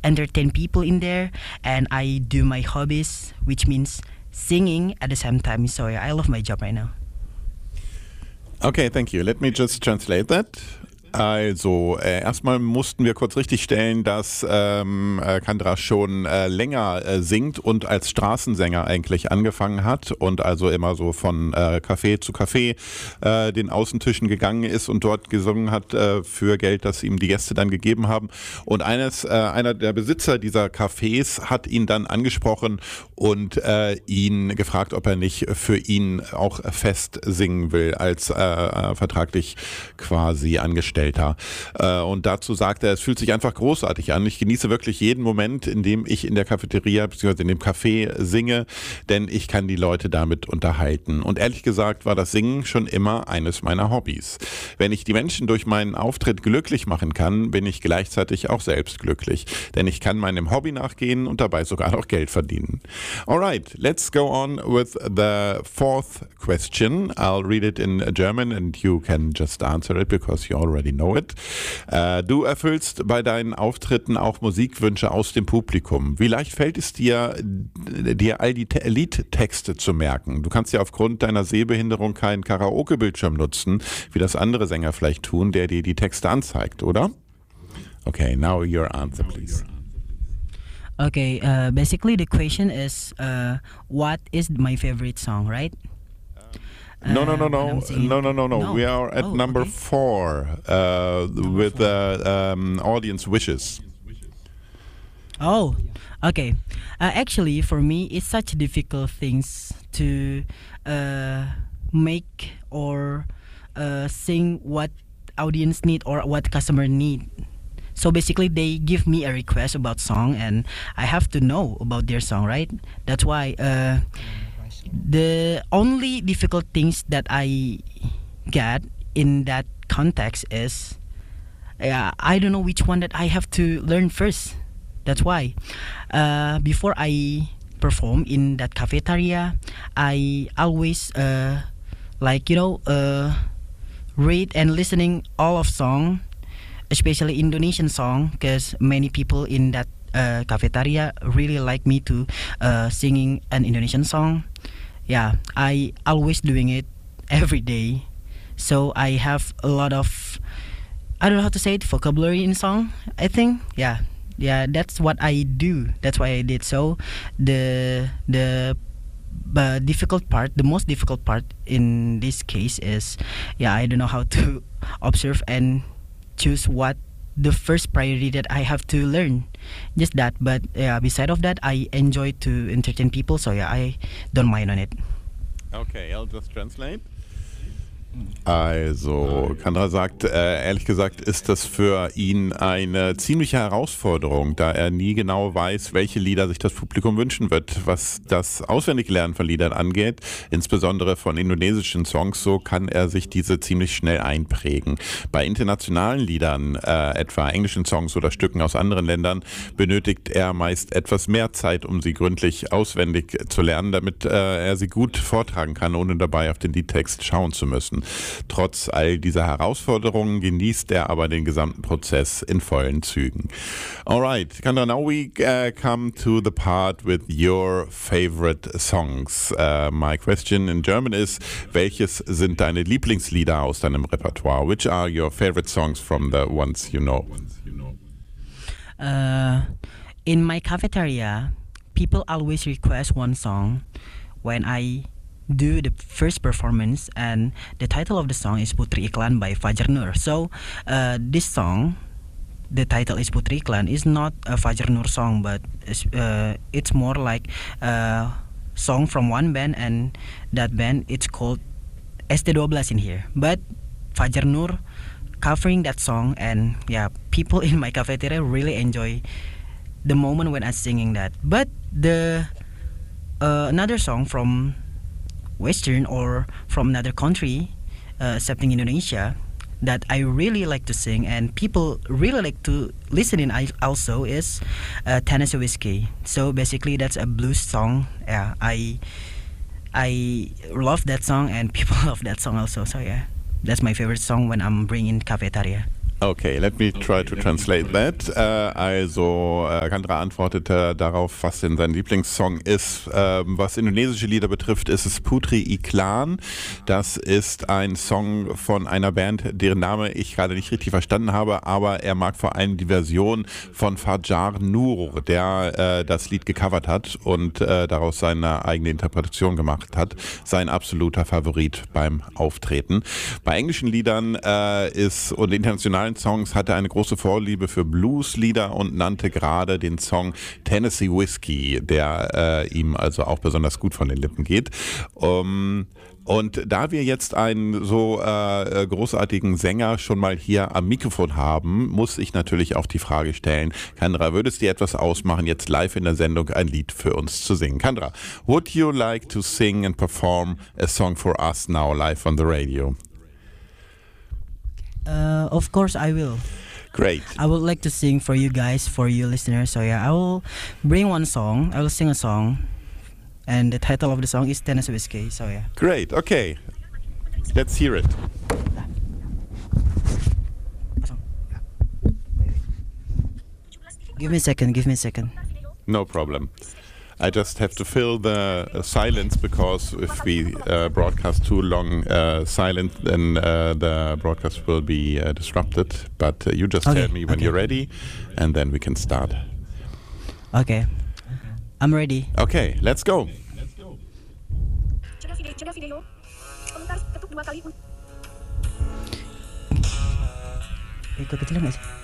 entertain people in there, and I do my hobbies, which means singing at the same time. So yeah, I love my job right now. Okay, thank you. Let me just translate that. Also, erstmal mussten wir kurz richtigstellen, dass Kandra schon länger singt und als Straßensänger eigentlich angefangen hat und also immer so von Café zu Café den Außentischen gegangen ist und dort gesungen hat für Geld, das ihm die Gäste dann gegeben haben. Und einer der Besitzer dieser Cafés hat ihn dann angesprochen und ihn gefragt, ob er nicht für ihn auch fest singen will, als vertraglich quasi Angestellter. Und dazu sagt er, es fühlt sich einfach großartig an. Ich genieße wirklich jeden Moment, in dem ich in der Cafeteria bzw. in dem Café singe, denn ich kann die Leute damit unterhalten. Und ehrlich gesagt war das Singen schon immer eines meiner Hobbys. Wenn ich die Menschen durch meinen Auftritt glücklich machen kann, bin ich gleichzeitig auch selbst glücklich. Denn ich kann meinem Hobby nachgehen und dabei sogar noch Geld verdienen. Alright, let's go on with the fourth question. I'll read it in German and you can just answer it because you already know it. Du erfüllst bei deinen Auftritten auch Musikwünsche aus dem Publikum. Wie leicht fällt es dir all die Liedtexte zu merken? Du kannst ja aufgrund deiner Sehbehinderung keinen Karaoke-Bildschirm nutzen, wie das andere Sänger vielleicht tun, der dir die Texte anzeigt, oder? Okay, now your answer, please. Okay, basically the question is, what is my favorite song, right? No. No. We are at number 4 with audience wishes. Oh, okay. Actually, for me, it's such difficult things to make or sing what audience need or what customer need. So basically, they give me a request about song, and I have to know about their song, right? That's why the only difficult things that I get in that context is I don't know which one that I have to learn first. That's why before I perform in that cafeteria, I always read and listening all of song, especially Indonesian song, because many people in that cafeteria really like me to singing an Indonesian song. Yeah, I always doing it every day. So I have a lot of, I don't know how to say it, vocabulary in song, I think. Yeah, that's what I do. That's why I did. So the difficult part, the most difficult part in this case is, I don't know how to observe and choose what the first priority that I have to learn. Just that. But beside of that, I enjoy to entertain people. So I don't mind on it. Okay, I'll just translate. Also, Kandra sagt, ehrlich gesagt ist das für ihn eine ziemliche Herausforderung, da er nie genau weiß, welche Lieder sich das Publikum wünschen wird. Was das Auswendiglernen von Liedern angeht, insbesondere von indonesischen Songs, so kann er sich diese ziemlich schnell einprägen. Bei internationalen Liedern, etwa englischen Songs oder Stücken aus anderen Ländern, benötigt er meist etwas mehr Zeit, um sie gründlich auswendig zu lernen, damit er sie gut vortragen kann, ohne dabei auf den Liedtext schauen zu müssen. Trotz all dieser Herausforderungen genießt er aber den gesamten Prozess in vollen Zügen. Alright, Kandra, now we come to the part with your favorite songs. My question in German is, welches sind deine Lieblingslieder aus deinem Repertoire? Which are your favorite songs from the ones you know? In my cafeteria, people always request one song when I do the first performance, and the title of the song is Putri Iklan by Fajar Nur. So this song, the title is Putri Iklan, is not a Fajar Nur song, but it's more like a song from one band, and that band, it's called ST12 in here. But Fajar Nur covering that song, and people in my cafeteria really enjoy the moment when I'm singing that. But the another song from Western or from another country, excepting Indonesia, that I really like to sing and people really like to listen in also is Tennessee Whiskey. So basically that's a blues song. I love that song and people love that song also. So that's my favorite song when I'm bringing cafeteria. Okay, let me try to translate that. Kandra antwortete darauf, was denn sein Lieblingssong ist. Was indonesische Lieder betrifft, ist es Putri Iklan. Das ist ein Song von einer Band, deren Name ich gerade nicht richtig verstanden habe, aber er mag vor allem die Version von Fajar Nur, der das Lied gecovert hat und daraus seine eigene Interpretation gemacht hat. Sein absoluter Favorit beim Auftreten. Bei englischen Liedern und internationalen Songs hatte er eine große Vorliebe für Blueslieder und nannte gerade den Song Tennessee Whiskey, der ihm also auch besonders gut von den Lippen geht. Und da wir jetzt einen so großartigen Sänger schon mal hier am Mikrofon haben, muss ich natürlich auch die Frage stellen, Kandra, würde es dir etwas ausmachen, jetzt live in der Sendung ein Lied für uns zu singen? Kandra, would you like to sing and perform a song for us now live on the radio? Of course I will. Great. I would like to sing for you guys, for you listeners. So yeah, I will bring one song. I will sing a song. And the title of the song is Tennessee Whiskey. So yeah. Great. Okay. Let's hear it. Give me a second. No problem. I just have to fill the silence because if we broadcast too long silent, then the broadcast will be disrupted. But you just tell me when you're ready, and then we can start. Okay. I'm ready. Okay, let's go. Cegah video. Komentar ketuk 2 kali. Ikut kecil nggak sih?